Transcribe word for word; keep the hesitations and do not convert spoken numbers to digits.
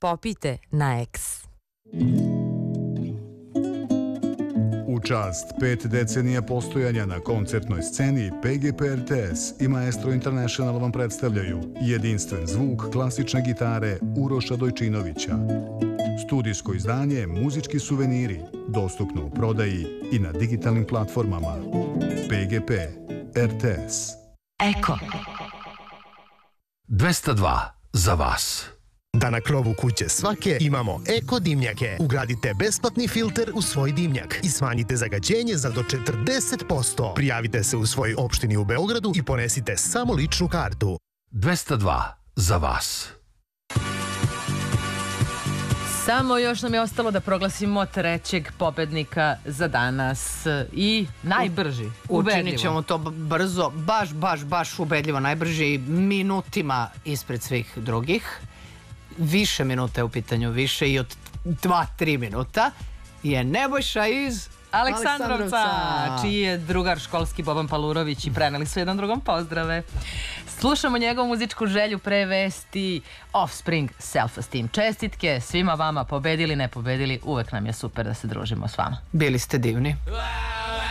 popijte na X. U čast pet decenija postojanja na koncertnoj sceni, P G P R T S i Maestro International vam predstavljaju jedinstven zvuk klasične gitare Uroša Dojčinovića. Studijsko izdanje Muzički suveniri, dostupno u prodaji i na digitalnim platformama. P G P R T S. Eko dvesta dva za vas. Da na krovu kuće svake imamo eko dimnjake. Ugradite besplatni filter u svoj dimnjak i smanjite zagađenje za do četrdeset posto. Prijavite se u svojoj opštini u Beogradu i ponesite samo ličnu kartu. dvesta dva za vas. Samo još nam je ostalo da proglasimo trećeg pobednika za danas i najbrži, ubedljivo. Učinit ćemo to brzo, baš, baš, baš ubedljivo, najbrži, minutima ispred svih drugih. Više minuta je u pitanju, više i od dva tri minuta je Nebojša iz Aleksandrovca, čiji je drugar školski Boban Palurović i preneli su jedan drugom pozdrave. Slušamo njegovu muzičku želju pre vesti Offspring Self-Esteem. Čestitke svima vama, pobedili, ne pobedili, uvek nam je super da se družimo s vama. Bili ste divni.